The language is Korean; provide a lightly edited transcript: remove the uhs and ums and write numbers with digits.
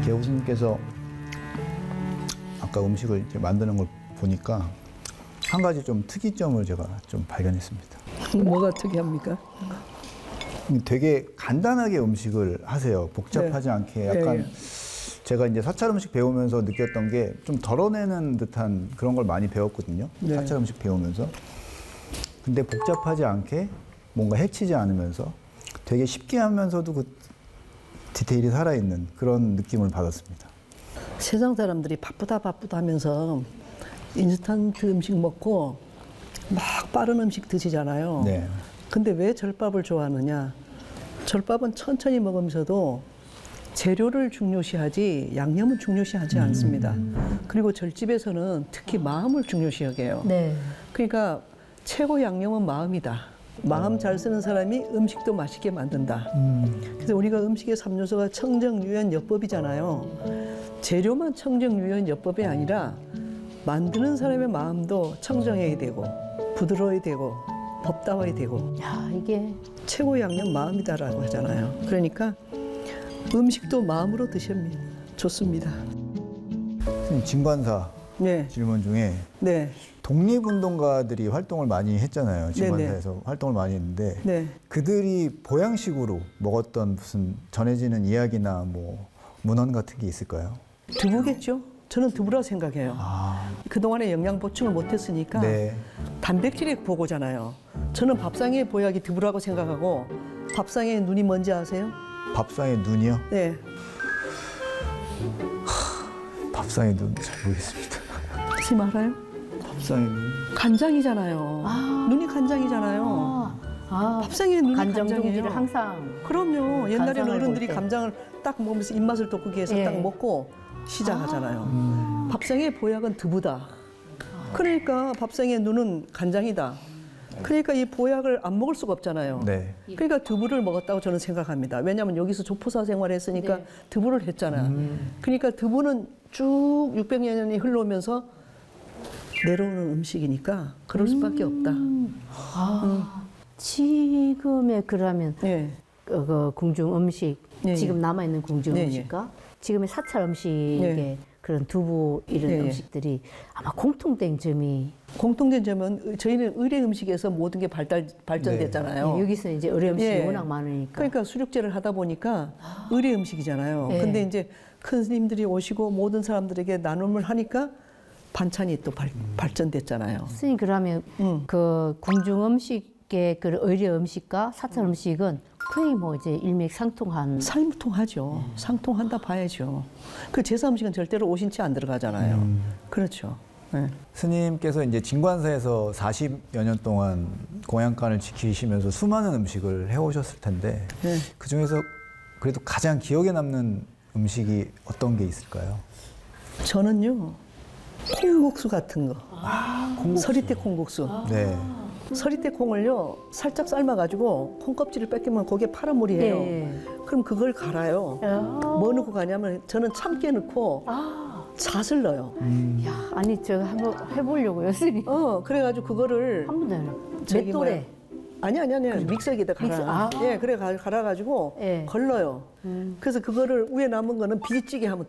개호스님께서 아까 음식을 이제 만드는 걸 보니까 한 가지 좀 특이점을 제가 좀 발견했습니다. 뭐가 특이합니까? 되게 간단하게 음식을 하세요. 복잡하지 네. 않게 약간 예, 예. 제가 이제 사찰 음식 배우면서 느꼈던 게 좀 덜어내는 듯한 그런 걸 많이 배웠거든요. 네. 사찰 음식 배우면서. 근데 복잡하지 않게 뭔가 해치지 않으면서 되게 쉽게 하면서도 그 디테일이 살아있는 그런 느낌을 받았습니다. 세상 사람들이 바쁘다 하면서 인스턴트 음식 먹고 막 빠른 음식 드시잖아요. 네. 근데 왜 절밥을 좋아하느냐? 절밥은 천천히 먹으면서도 재료를 중요시하지 양념은 중요시하지 않습니다. 그리고 절집에서는 특히 마음을 중요시하게요. 네. 그러니까 최고 양념은 마음이다. 마음 잘 쓰는 사람이 음식도 맛있게 만든다. 그래서 우리가 음식의 3요소가 청정, 유연, 여법이잖아요. 재료만 청정, 유연, 여법이 아니라 만드는 사람의 마음도 청정해야 되고 부드러워야 되고 법다워야 되고 야, 이게 최고 양념 마음이다라고 하잖아요. 그러니까 음식도 마음으로 드시면 좋습니다. 선생님, 진관사 네, 질문 중에 네, 독립운동가들이 활동을 많이 했잖아요. 진관사에서 활동을 많이 했는데 네. 그들이 보양식으로 먹었던 무슨 전해지는 이야기나 뭐 문헌 같은 게 있을까요? 두부겠죠? 저는 두부라 생각해요. 그동안에 영양 보충을 못했으니까 네. 단백질의 보고잖아요. 저는 밥상의 보약이 두부라고 생각하고 밥상의 눈이 뭔지 아세요? 밥상의 눈이요? 네. 밥상의 눈 잘 모르겠습니다. 지금 알아요? 밥상의 눈. 간장이잖아요. 눈이 간장이잖아요. 밥상의 눈이 간장 간장이에요. 종지를 항상 그럼요. 옛날에는 간장을 어른들이 볼 때. 감장을 딱 먹으면서 입맛을 돋구기 위해서 예. 딱 먹고 시작하잖아요. 밥상의 보약은 두부다. 그러니까 밥상의 눈은 간장이다. 그러니까 이 보약을 안 먹을 수가 없잖아요. 네. 그러니까 두부를 먹었다고 저는 생각합니다. 왜냐하면 여기서 조포사 생활을 했으니까 네. 두부를 했잖아요. 그러니까 두부는 쭉 600여 년이 흘러오면서 내려오는 음식이니까 그럴 수밖에 없다. 지금의 그러면 예. 그 궁중 음식 예, 지금 예. 남아 있는 궁중 예, 예. 음식과 지금의 사찰 음식의 예. 그런 두부 이런 예, 예. 음식들이 아마 공통된 점이 공통된 점은 저희는 의뢰 음식에서 모든 게 발전됐잖아요. 예, 여기서 이제 의뢰 음식이 예. 워낙 많으니까 그러니까 수육제를 하다 보니까 의뢰 음식이잖아요. 예. 근데 이제 큰 스님들이 오시고 모든 사람들에게 나눔을 하니까 반찬이 또 발전됐잖아요. 스님 그러면 그 궁중 음식의 그 의뢰 음식과 사찰 음식은 거의 뭐 이제 일맥상통한 상통하죠. 상통한다 봐야죠. 그 제사 음식은 절대로 오신채 안 들어가잖아요. 그렇죠. 네. 스님께서 이제 진관사에서 40여 년 동안 공양간을 지키시면서 수많은 음식을 해오셨을 텐데 네. 그 중에서 그래도 가장 기억에 남는 음식이 어떤 게 있을까요? 저는요 콩국수 같은 거. 콩국수. 서리태 콩국수. 네. 서리태 콩을요 살짝 삶아가지고 콩껍질을 뺏기면 거기에 파란 물이에요. 예. 그럼 그걸 갈아요. 뭐 넣고 가냐면 저는 참깨 넣고 잣을 넣어요. 야, 아니 제가 한번 해보려고요, 스님. 그래가지고 그거를 한 번도 안 해요. 저기 맷돌에 아니 믹서기에다 갈아. 예, 그래 갈아가지고 예. 걸러요. 그래서 그거를 위에 남은 거는 비지찌개 하면